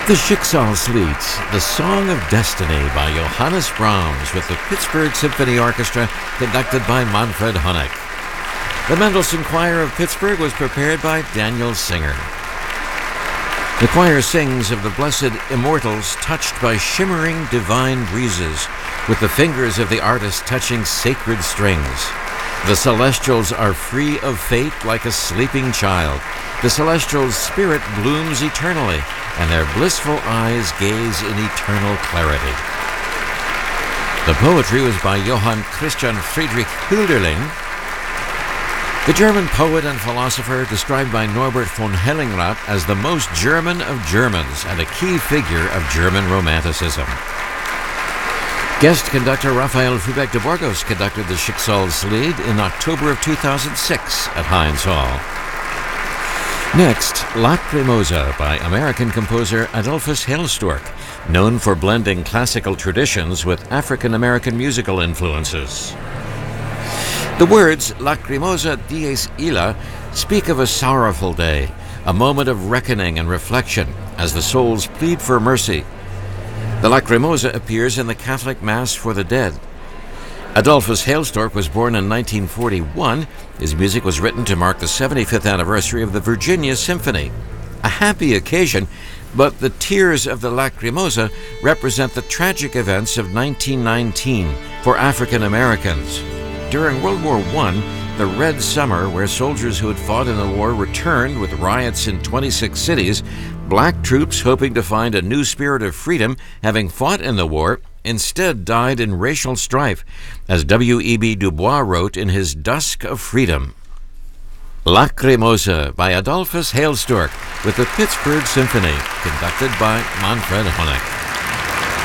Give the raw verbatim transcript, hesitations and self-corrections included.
The Schicksalslied, The Song of Destiny by Johannes Brahms with the Pittsburgh Symphony Orchestra conducted by Manfred Honeck. The Mendelssohn Choir of Pittsburgh was prepared by Daniel Singer. The choir sings of the blessed immortals touched by shimmering divine breezes, with the fingers of the artist touching sacred strings. The celestials are free of fate like a sleeping child. The celestial's spirit blooms eternally, and their blissful eyes gaze in eternal clarity. The poetry was by Johann Christian Friedrich Hölderlin. The German poet and philosopher, described by Norbert von Hellingrath as the most German of Germans and a key figure of German Romanticism. Guest conductor Rafael Fubec de Burgos conducted the Schicksalslied in October of two thousand six at Heinz Hall. Next, Lacrimosa by American composer Adolphus Hailstork, known for blending classical traditions with African-American musical influences. The words Lacrimosa dies illa speak of a sorrowful day, a moment of reckoning and reflection as the souls plead for mercy. The Lacrimosa appears in the Catholic Mass for the Dead. Adolphus Hailstork was born in nineteen forty-one. His music was written to mark the seventy-fifth anniversary of the Virginia Symphony. A happy occasion, but the tears of the Lacrimosa represent the tragic events of nineteen nineteen for African Americans. During World War One, the Red Summer, where soldiers who had fought in the war returned with riots in twenty-six cities, black troops hoping to find a new spirit of freedom, having fought in the war, instead died in racial strife, as W E B Du Bois wrote in his Dusk of Freedom. Lacrimosa by Adolphus Hailstork with the Pittsburgh Symphony, conducted by Manfred Honeck.